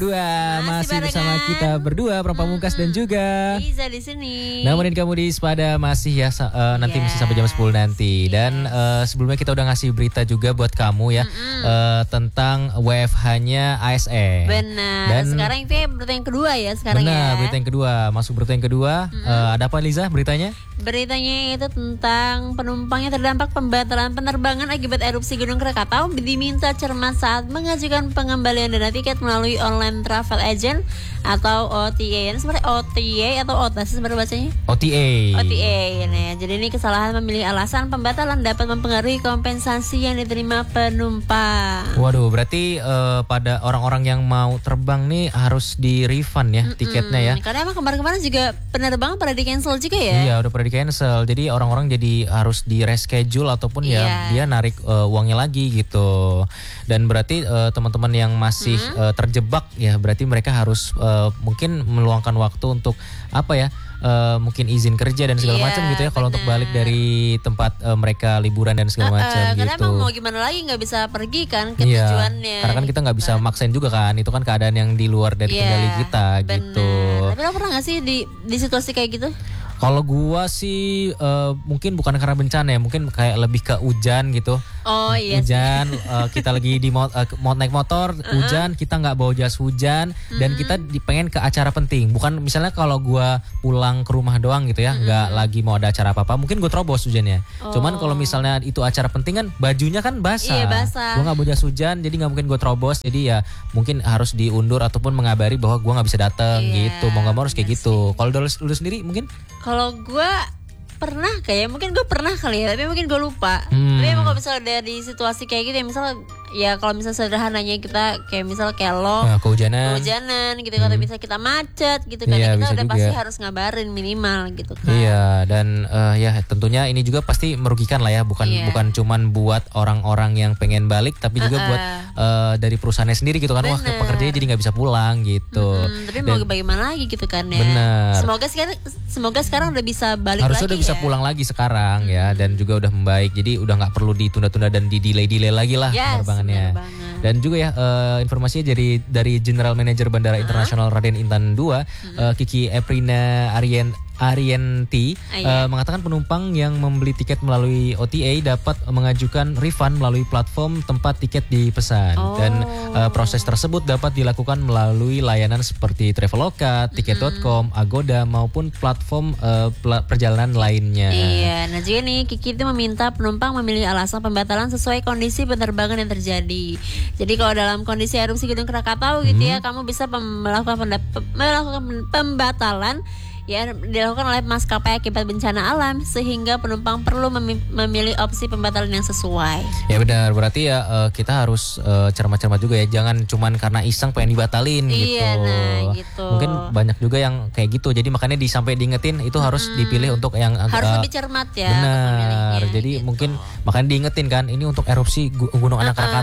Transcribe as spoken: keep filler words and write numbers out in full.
Dua masih, masih bersama kita berdua Pram Pamungkas hmm, dan juga Liza di sini. Nemenin kamu di Sepada masih ya uh, nanti yes. masih sampai jam sepuluh nanti. Yes. Dan uh, sebelumnya kita udah ngasih berita juga buat kamu ya mm-hmm. uh, tentang W F H-nya A S E. Benar. Dan sekarang itu berita yang kedua ya sekarang benar, ya. Benar, berita yang kedua. Masuk berita yang kedua. Mm-hmm. Uh, ada apa Liza beritanya? Beritanya itu tentang penumpangnya terdampak pembatalan penerbangan akibat erupsi Gunung Krakatau diminta cermat saat mengajukan pengembalian dana tiket melalui online travel agent atau O T A. Ini sebenarnya O T A atau O T A sih sebenarnya bacanya? O T A. O T A ya. Jadi ini kesalahan memilih alasan pembatalan dapat mempengaruhi kompensasi yang diterima penumpang. Waduh, berarti uh, pada orang-orang yang mau terbang nih harus di refund ya Mm-mm. tiketnya ya. Karena emang kemarin-kemarin juga penerbangan pada di cancel juga ya. Iya, udah pada di cancel. Jadi orang-orang jadi harus di reschedule ataupun yeah. ya dia narik uh, uangnya lagi gitu. Dan berarti uh, teman-teman yang masih hmm. uh, terjebak ya berarti mereka harus uh, mungkin meluangkan waktu untuk apa ya? Uh, mungkin izin kerja dan segala yeah, macam gitu ya kalau untuk balik dari tempat uh, mereka liburan dan segala uh, macam uh, gitu. Karena emang mau gimana lagi nggak bisa pergi kan ke yeah, tujuannya. Karena kan kita nggak bisa maksain juga kan, itu kan keadaan yang di luar dari yeah, kendali kita bener. Gitu. Tapi lo pernah nggak sih di di situasi kayak gitu? Kalau gua sih uh, mungkin bukan karena bencana ya, mungkin kayak lebih ke hujan gitu. Oh iya. Hujan, uh, kita lagi di mau uh, mau naik motor, uh-huh. hujan, kita nggak bawa jas hujan uh-huh. dan kita pengen ke acara penting. Bukan misalnya kalau gua pulang ke rumah doang gitu ya, nggak uh-huh. lagi mau ada acara apa-apa, mungkin gua terobos hujannya. Oh. Cuman kalau misalnya itu acara penting kan bajunya kan basah. Iya, basah. Gua nggak bawa jas hujan, jadi nggak mungkin gua terobos. Jadi ya mungkin harus diundur ataupun mengabari bahwa gua nggak bisa datang yeah, gitu. Mau nggak mau harus kayak gitu. Kalau dulu, dulu sendiri mungkin? Kalau gue pernah kayak mungkin gue pernah kali ya tapi mungkin gue lupa. Hmm. Tapi emang kalau misalnya dari situasi kayak gitu ya misalnya ya kalau misalnya sederhananya kita kayak misalnya kayak lo nah, kehujanan kehujanan gitu hmm. kalau misalnya kita macet gitu kan iya, ya, kita udah juga. pasti harus ngabarin minimal gitu kan. Iya dan uh, ya tentunya ini juga pasti merugikan lah ya bukan yeah. bukan cuman buat orang-orang yang pengen balik tapi juga uh-uh. buat uh, dari perusahaannya sendiri gitu kan. Bener. Wah pekerjanya jadi nggak bisa pulang gitu. Mm-hmm. Tapi mau bagaimana lagi gitu kan ya. Bener. Semoga sekarang semoga sekarang udah bisa balik harusnya lagi. Harusnya udah bisa ya. pulang lagi sekarang hmm. ya dan juga udah membaik jadi udah nggak perlu ditunda-tunda dan di delay-delay lagi lah yes, penerbangannya. Dan juga ya uh, informasinya dari dari General Manager Bandara uh-huh. Internasional Raden Intan dua uh-huh. uh, Kiki Eprina Arien Arienti uh, yeah. uh, mengatakan penumpang yang membeli tiket melalui O T A dapat mengajukan refund melalui platform tempat tiket dipesan oh. dan uh, proses tersebut dapat dilakukan melalui layanan seperti Traveloka, tiket dot com, mm-hmm. Agoda maupun platform uh, pl- perjalanan lainnya. Iya, nah juga nih Kiki itu meminta penumpang memilih alasan pembatalan sesuai kondisi penerbangan yang terjadi. Jadi kalau dalam kondisi erupsi Gunung Krakatau gitu mm-hmm. ya, kamu bisa pem- melakukan pendap- melakukan pembatalan ya dilakukan oleh maskapai akibat bencana alam sehingga penumpang perlu mem- memilih opsi pembatalan yang sesuai. Ya benar, berarti ya uh, kita harus uh, cermat-cermat juga ya, jangan cuman karena iseng pengen dibatalin iya, gitu. Nah, gitu. Mungkin banyak juga yang kayak gitu, jadi makanya disampai diingetin itu hmm. harus dipilih untuk yang harus uh, lebih cermat ya. Benar, jadi gitu. mungkin makanya diingetin kan ini untuk erupsi Gunung Anak uh-uh. Krakatau.